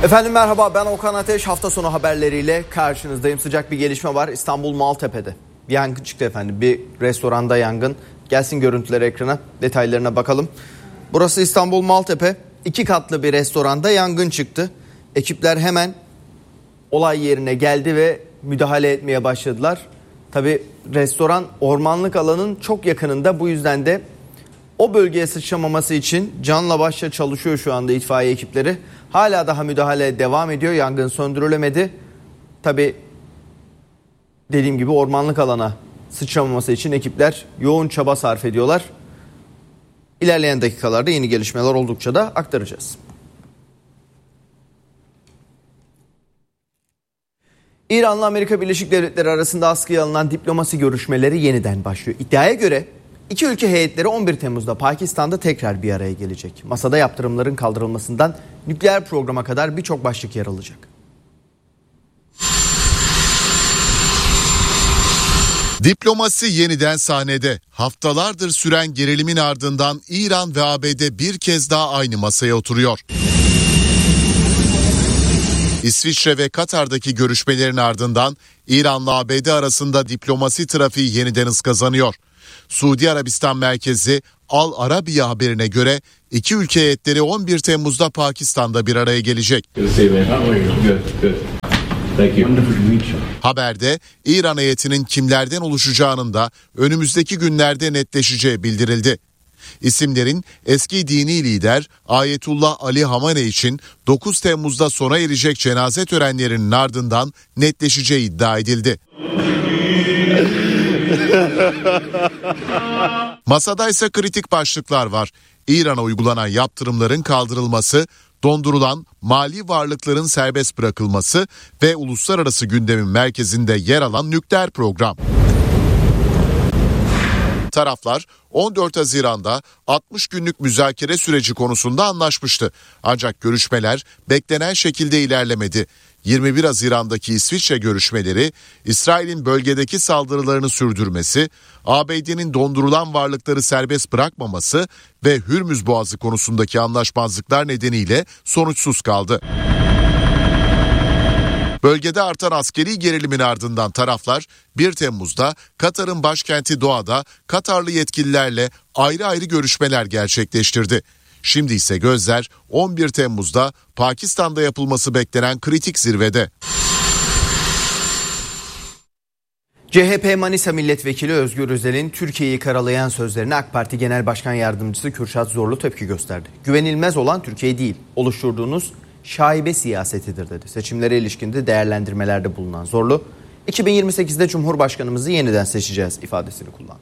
Efendim merhaba, ben Okan Ateş. Hafta sonu haberleriyle karşınızdayım. Sıcak bir gelişme var İstanbul Maltepe'de. Bir yangın çıktı efendim. Bir restoranda yangın. Gelsin görüntüler ekrana, detaylarına bakalım. Burası İstanbul Maltepe. 2 katlı bir restoranda yangın çıktı. Ekipler hemen olay yerine geldi ve müdahale etmeye başladılar. Tabii restoran ormanlık alanın çok yakınında, bu yüzden de o bölgeye sıçramaması için canla başla çalışıyor şu anda itfaiye ekipleri. Hala daha müdahale devam ediyor. Yangın söndürülemedi. Tabii dediğim gibi ormanlık alana sıçramaması için ekipler yoğun çaba sarf ediyorlar. İlerleyen dakikalarda yeni gelişmeler oldukça da aktaracağız. İran'la Amerika Birleşik Devletleri arasında askıya alınan diplomasi görüşmeleri yeniden başlıyor. İddiaya göre İki ülke heyetleri 11 Temmuz'da Pakistan'da tekrar bir araya gelecek. Masada yaptırımların kaldırılmasından nükleer programa kadar birçok başlık yer alacak. Diplomasi yeniden sahnede. Haftalardır süren gerilimin ardından İran ve ABD bir kez daha aynı masaya oturuyor. İsviçre ve Katar'daki görüşmelerin ardından İran'la ABD arasında diplomasi trafiği yeniden hız kazanıyor. Suudi Arabistan merkezi Al Arabiya haberine göre iki ülke heyetleri 11 Temmuz'da Pakistan'da bir araya gelecek. Haberde İran heyetinin kimlerden oluşacağının da önümüzdeki günlerde netleşeceği bildirildi. İsimlerin eski dini lider Ayetullah Ali Hamenei için 9 Temmuz'da sona erecek cenaze törenlerinin ardından netleşeceği iddia edildi. Masada ise kritik başlıklar var. İran'a uygulanan yaptırımların kaldırılması, dondurulan mali varlıkların serbest bırakılması ve uluslararası gündemin merkezinde yer alan nükleer program. Taraflar 14 Haziran'da 60 günlük müzakere süreci konusunda anlaşmıştı. Ancak görüşmeler beklenen şekilde ilerlemedi. 21 Haziran'daki İsviçre görüşmeleri, İsrail'in bölgedeki saldırılarını sürdürmesi, ABD'nin dondurulan varlıkları serbest bırakmaması ve Hürmüz Boğazı konusundaki anlaşmazlıklar nedeniyle sonuçsuz kaldı. Bölgede artan askeri gerilimin ardından taraflar 1 Temmuz'da Katar'ın başkenti Doha'da Katarlı yetkililerle ayrı ayrı görüşmeler gerçekleştirdi. Şimdi ise gözler 11 Temmuz'da Pakistan'da yapılması beklenen kritik zirvede. CHP Manisa Milletvekili Özgür Özel'in Türkiye'yi karalayan sözlerine AK Parti Genel Başkan Yardımcısı Kürşat Zorlu tepki gösterdi. Güvenilmez olan Türkiye değil, oluşturduğunuz şaibe siyasetidir dedi. Seçimlere ilişkin de değerlendirmelerde bulunan Zorlu, 2028'de Cumhurbaşkanımızı yeniden seçeceğiz ifadesini kullandı.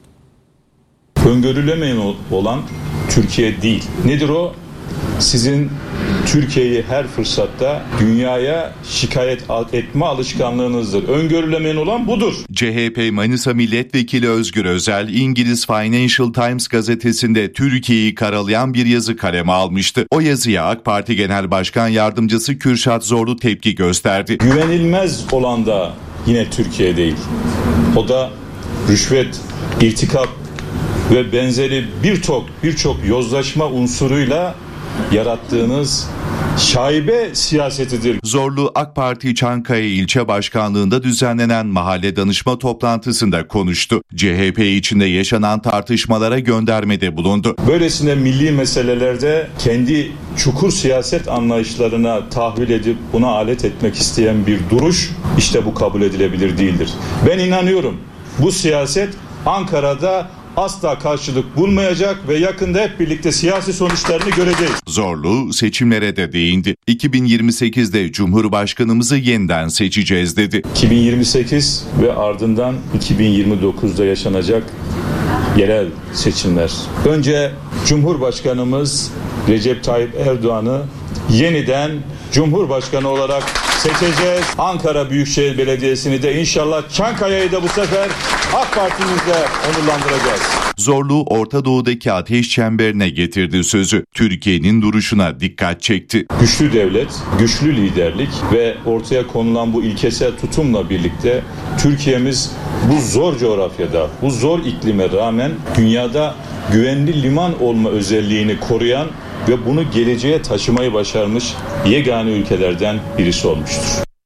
Öngörülemeyen olan Türkiye değil. Nedir o? Sizin Türkiye'yi her fırsatta dünyaya şikayet etme alışkanlığınızdır. Öngörülemeyen olan budur. CHP Manisa Milletvekili Özgür Özel, İngiliz Financial Times gazetesinde Türkiye'yi karalayan bir yazı kaleme almıştı. O yazıya AK Parti Genel Başkan Yardımcısı Kürşat Zorlu tepki gösterdi. Güvenilmez olan da yine Türkiye değil. O da rüşvet, irtikap ve benzeri birçok yozlaşma unsuruyla yarattığınız şaibe siyasetidir. Zorlu AK Parti Çankaya İlçe Başkanlığı'nda düzenlenen mahalle danışma toplantısında konuştu. CHP içinde yaşanan tartışmalara göndermede bulundu. Böylesine milli meselelerde kendi çukur siyaset anlayışlarına tahvil edip buna alet etmek isteyen bir duruş, işte bu kabul edilebilir değildir. Ben inanıyorum bu siyaset Ankara'da asla karşılık bulmayacak ve yakında hep birlikte siyasi sonuçlarını göreceğiz. Zorlu seçimlere de değindi. 2028'de Cumhurbaşkanımızı yeniden seçeceğiz dedi. 2028 ve ardından 2029'da yaşanacak yerel seçimler. Önce Cumhurbaşkanımız Recep Tayyip Erdoğan'ı yeniden Cumhurbaşkanı olarak seçeceğiz. Ankara Büyükşehir Belediyesi'ni de inşallah, Çankaya'yı da bu sefer AK Parti'mizle onurlandıracağız. Zorlu Orta Doğu'daki ateş çemberine getirdi sözü. Türkiye'nin duruşuna dikkat çekti. Güçlü devlet, güçlü liderlik ve ortaya konulan bu ilkesel tutumla birlikte Türkiye'miz bu zor coğrafyada, bu zor iklime rağmen dünyada güvenli liman olma özelliğini koruyan ve bunu geleceğe taşımayı başarmış yegane ülkelerden birisi olmuştur.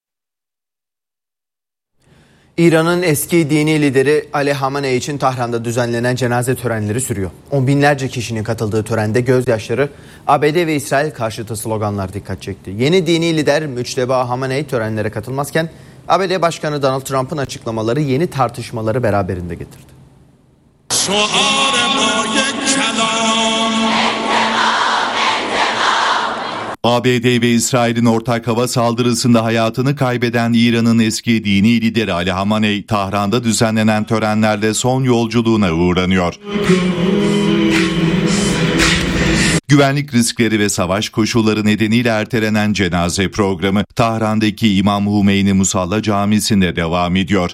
İran'ın eski dini lideri Ali Hamenei için Tahran'da düzenlenen cenaze törenleri sürüyor. On binlerce kişinin katıldığı törende gözyaşları, ABD ve İsrail karşıtı sloganlar dikkat çekti. Yeni dini lider Müçteba Hamenei törenlere katılmazken ABD Başkanı Donald Trump'ın açıklamaları yeni tartışmaları beraberinde getirdi. ABD ve İsrail'in ortak hava saldırısında hayatını kaybeden İran'ın eski dini lideri Ali Hamenei, Tahran'da düzenlenen törenlerle son yolculuğuna uğranıyor. Güvenlik riskleri ve savaş koşulları nedeniyle ertelenen cenaze programı Tahran'daki İmam Hümeyni Musalla Camisi'nde devam ediyor.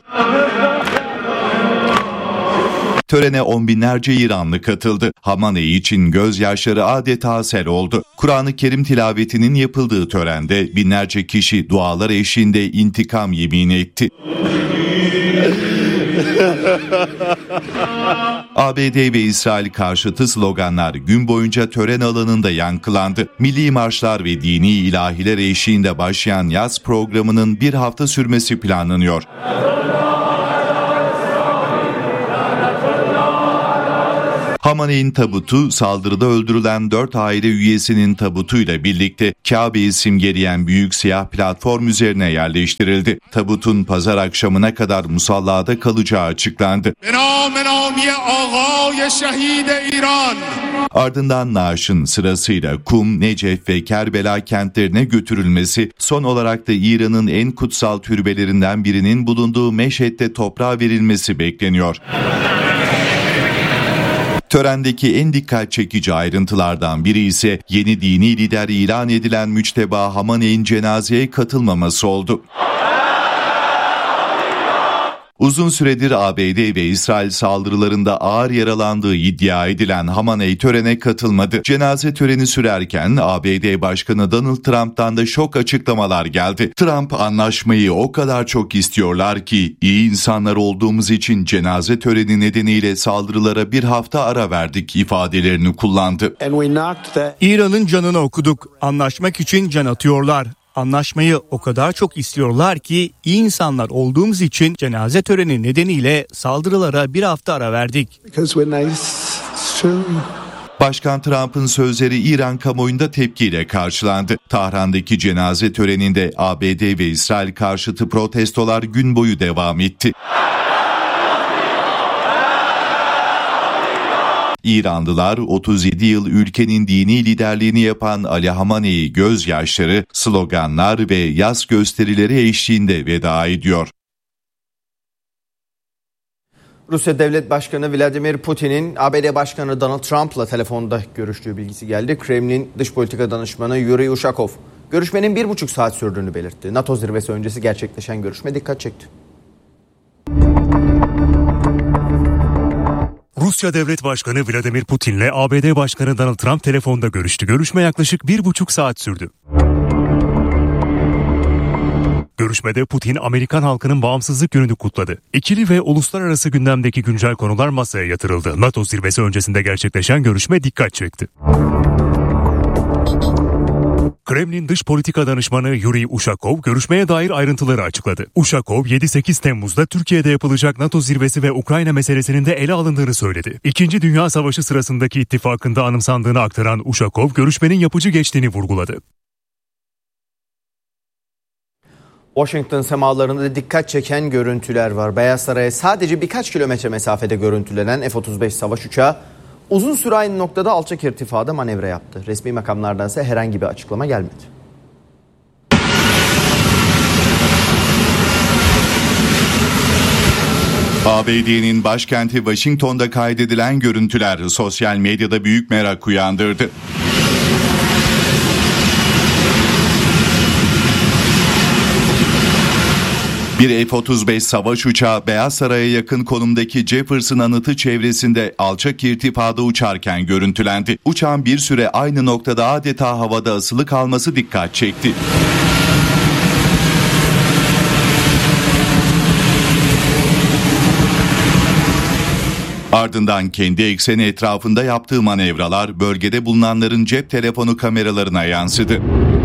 Törene on binlerce İranlı katıldı. Hamenei için gözyaşları adeta sel oldu. Kur'an-ı Kerim tilavetinin yapıldığı törende binlerce kişi dualar eşliğinde intikam yemini etti. ABD ve İsrail karşıtı sloganlar gün boyunca tören alanında yankılandı. Milli marşlar ve dini ilahiler eşliğinde başlayan yaz programının bir hafta sürmesi planlanıyor. Hamenei'nin tabutu saldırıda öldürülen 4 aile üyesinin tabutuyla birlikte Kabe'yi simgeleyen büyük siyah platform üzerine yerleştirildi. Tabutun pazar akşamına kadar musallada kalacağı açıklandı. Ardından naaşın sırasıyla Kum, Necef ve Kerbela kentlerine götürülmesi, son olarak da İran'ın en kutsal türbelerinden birinin bulunduğu Meşhed'de toprağa verilmesi bekleniyor. Törendeki en dikkat çekici ayrıntılardan biri ise yeni dini lider ilan edilen Müçteba Hamenei'nin cenazeye katılmaması oldu. Uzun süredir ABD ve İsrail saldırılarında ağır yaralandığı iddia edilen Hamenei törene katılmadı. Cenaze töreni sürerken ABD Başkanı Donald Trump'tan da şok açıklamalar geldi. Trump, anlaşmayı o kadar çok istiyorlar ki iyi insanlar olduğumuz için cenaze töreni nedeniyle saldırılara bir hafta ara verdik ifadelerini kullandı. İran'ın canını okuduk. Anlaşmak için can atıyorlar. Anlaşmayı o kadar çok istiyorlar ki iyi insanlar olduğumuz için cenaze töreni nedeniyle saldırılara bir hafta ara verdik. Başkan Trump'ın sözleri İran kamuoyunda tepkiyle karşılandı. Tahran'daki cenaze töreninde ABD ve İsrail karşıtı protestolar gün boyu devam etti. İranlılar 37 yıl ülkenin dini liderliğini yapan Ali Hamenei gözyaşları, sloganlar ve yas gösterileri eşliğinde veda ediyor. Rusya Devlet Başkanı Vladimir Putin'in ABD Başkanı Donald Trump'la telefonda görüştüğü bilgisi geldi. Kremlin Dış Politika Danışmanı Yuri Ushakov, görüşmenin 1,5 saat sürdüğünü belirtti. NATO zirvesi öncesi gerçekleşen görüşme dikkat çekti. Rusya Devlet Başkanı Vladimir Putin'le ABD Başkanı Donald Trump telefonda görüştü. Görüşme yaklaşık 1,5 saat sürdü. Görüşmede Putin, Amerikan halkının bağımsızlık gününü kutladı. İkili ve uluslararası gündemdeki güncel konular masaya yatırıldı. NATO zirvesi öncesinde gerçekleşen görüşme dikkat çekti. Kremlin Dış Politika Danışmanı Yuri Ushakov görüşmeye dair ayrıntıları açıkladı. Ushakov 7-8 Temmuz'da Türkiye'de yapılacak NATO zirvesi ve Ukrayna meselesinin de ele alındığını söyledi. İkinci Dünya Savaşı sırasındaki ittifakında anımsandığını aktaran Ushakov görüşmenin yapıcı geçtiğini vurguladı. Washington semalarında dikkat çeken görüntüler var. Beyaz Saray'a sadece birkaç kilometre mesafede görüntülenen F-35 savaş uçağı uzun süre aynı noktada alçak irtifada manevra yaptı. Resmi makamlardan ise herhangi bir açıklama gelmedi. ABD'nin başkenti Washington'da kaydedilen görüntüler sosyal medyada büyük merak uyandırdı. Bir F-35 savaş uçağı Beyaz Saray'a yakın konumdaki Jefferson Anıtı çevresinde alçak irtifada uçarken görüntülendi. Uçağın bir süre aynı noktada adeta havada asılı kalması dikkat çekti. Ardından kendi ekseni etrafında yaptığı manevralar bölgede bulunanların cep telefonu kameralarına yansıdı.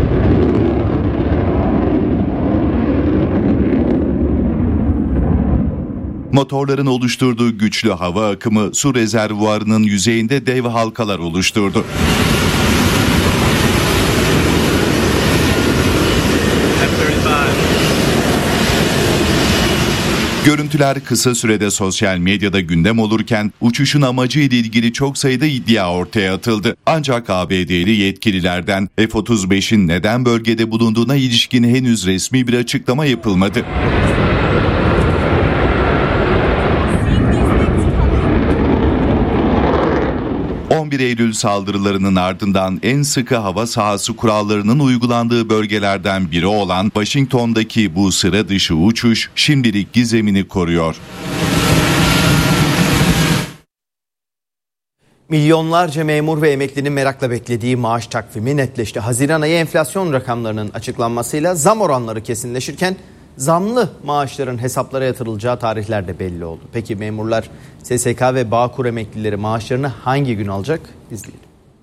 Motorların oluşturduğu güçlü hava akımı su rezervuarının yüzeyinde dev halkalar oluşturdu. Görüntüler kısa sürede sosyal medyada gündem olurken uçuşun amacı ile ilgili çok sayıda iddia ortaya atıldı. Ancak ABD'li yetkililerden F-35'in neden bölgede bulunduğuna ilişkin henüz resmi bir açıklama yapılmadı. ...11 Eylül saldırılarının ardından en sıkı hava sahası kurallarının uygulandığı bölgelerden biri olan Washington'daki bu sıra dışı uçuş şimdilik gizemini koruyor. Milyonlarca memur ve emeklinin merakla beklediği maaş takvimi netleşti. Haziran ayı enflasyon rakamlarının açıklanmasıyla zam oranları kesinleşirken zamlı maaşların hesaplara yatırılacağı tarihler de belli oldu. Peki memurlar, SSK ve Bağkur emeklileri maaşlarını hangi gün alacak? İzleyelim.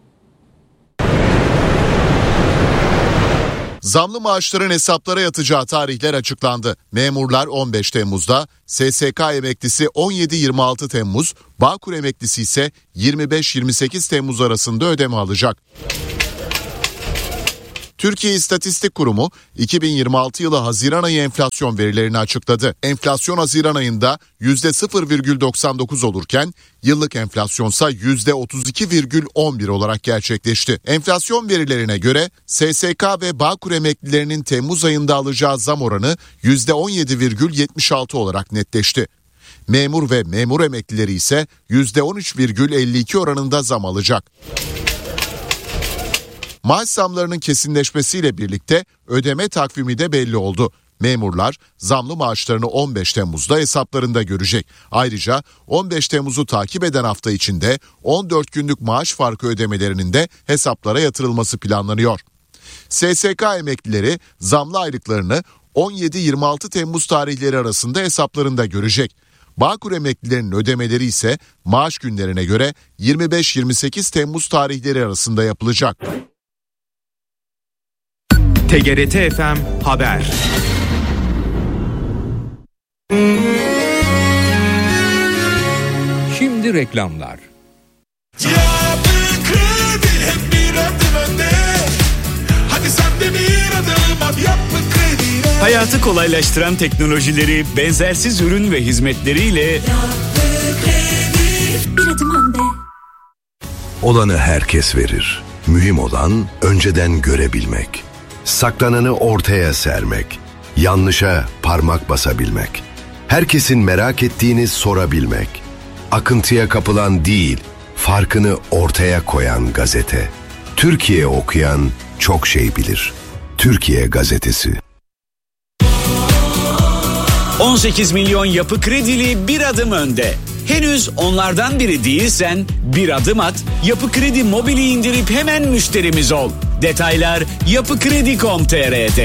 Zamlı maaşların hesaplara yatacağı tarihler açıklandı. Memurlar 15 Temmuz'da, SSK emeklisi 17-26 Temmuz, Bağkur emeklisi ise 25-28 Temmuz arasında ödeme alacak. Türkiye İstatistik Kurumu 2026 yılı Haziran ayı enflasyon verilerini açıkladı. Enflasyon Haziran ayında %0,99 olurken yıllık enflasyonsa %32,11 olarak gerçekleşti. Enflasyon verilerine göre SSK ve Bağkur emeklilerinin Temmuz ayında alacağı zam oranı %17,76 olarak netleşti. Memur ve memur emeklileri ise %13,52 oranında zam alacak. Maaş zamlarının kesinleşmesiyle birlikte ödeme takvimi de belli oldu. Memurlar zamlı maaşlarını 15 Temmuz'da hesaplarında görecek. Ayrıca 15 Temmuz'u takip eden hafta içinde 14 günlük maaş farkı ödemelerinin de hesaplara yatırılması planlanıyor. SSK emeklileri zamlı aylıklarını 17-26 Temmuz tarihleri arasında hesaplarında görecek. Bağkur emeklilerinin ödemeleri ise maaş günlerine göre 25-28 Temmuz tarihleri arasında yapılacak. TGRT FM Haber. Şimdi reklamlar. Hayatı kolaylaştıran teknolojileri, benzersiz ürün ve hizmetleriyle bir adım önde. Olanı herkes verir. Mühim olan önceden görebilmek. Saklananı ortaya sermek. Yanlışa parmak basabilmek. Herkesin merak ettiğini sorabilmek. Akıntıya kapılan değil, farkını ortaya koyan gazete. Türkiye okuyan çok şey bilir. Türkiye Gazetesi. 18 milyon yapı kredili bir adım önde. Henüz onlardan biri değilsen bir adım at, Yapı Kredi Mobil'i indirip hemen müşterimiz ol. Detaylar yapıkredi.com.tr'de.